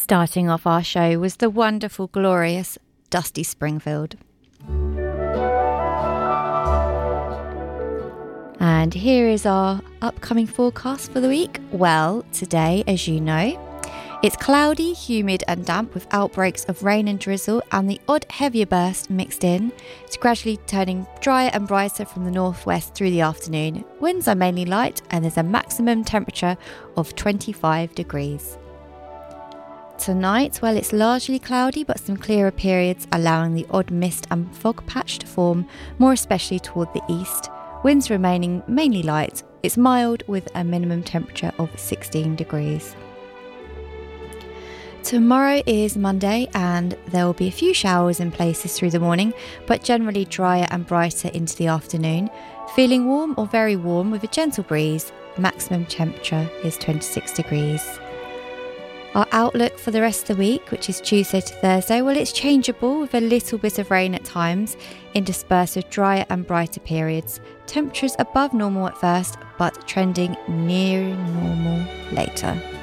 Starting off our show was the wonderful, glorious Dusty Springfield. And here is our upcoming forecast for the week. Well, today, as you know, it's cloudy, humid and damp with outbreaks of rain and drizzle and the odd heavier burst mixed in. It's gradually turning drier and brighter from the northwest through the afternoon. Winds are mainly light and there's a maximum temperature of 25 degrees. Tonight, well, it's largely cloudy but some clearer periods allowing the odd mist and fog patch to form, more especially toward the east. Winds remaining mainly light. It's mild with a minimum temperature of 16 degrees. Tomorrow is Monday and there will be a few showers in places through the morning, but generally drier and brighter into the afternoon. Feeling warm or very warm with a gentle breeze. Maximum temperature is 26 degrees. Our outlook for the rest of the week, which is Tuesday to Thursday, well, it's changeable with a little bit of rain at times, interspersed with drier and brighter periods. Temperatures above normal at first, but trending near normal later.